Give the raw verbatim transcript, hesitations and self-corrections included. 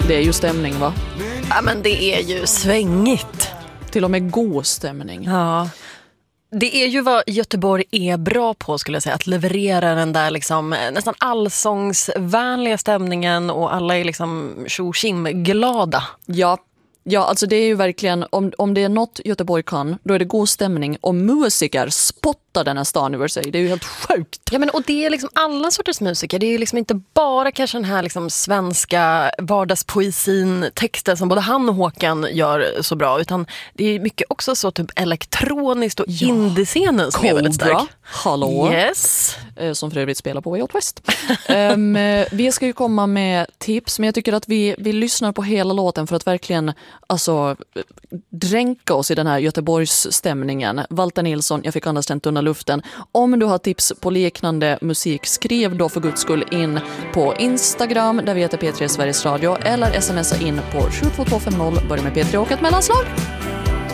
Det är ju stämning, va? Ja, men det är ju svängigt. Till och med god stämning. Ja. Det är ju vad Göteborg är bra på, skulle jag säga. Att leverera den där liksom, nästan allsångsvänliga stämningen. Och alla är liksom tjo-tjim-glada. Ja. Ja, alltså det är ju verkligen, om, om det är något Göteborg kan, då är det god stämning. Och musiker spottar den här stan över sig. Det är ju helt sjukt. Ja, men och det är liksom alla sorters musiker. Det är ju liksom inte bara kanske den här liksom svenska vardagspoesin, texten som både han och Håkan gör så bra. Utan det är mycket också så typ elektroniskt och ja. Indie-scenen som Cobra. är väldigt stark. Hallå. Yes. Som för övrigt spelar på Way Out West. um, vi ska ju komma med tips, men jag tycker att vi, vi lyssnar på hela låten för att verkligen alltså, dränka oss i den här Göteborgs stämningen. Walter Nilsson, Jag fick andas den tunna luften. Om du har tips på liknande musik, skriv då för guds skull in på Instagram där vi heter P tre Sveriges Radio eller smsa in på sju två två fem noll, börja med P tre och ett mellanslag.